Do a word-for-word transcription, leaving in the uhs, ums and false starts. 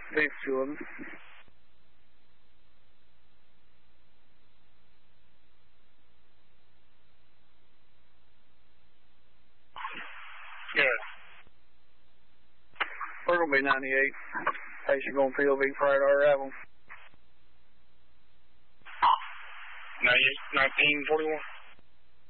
There's two of them. Yeah. We're going to be ninety-eight. Patient going P O V prior to our arrival. ninety-eight, nineteen forty-one.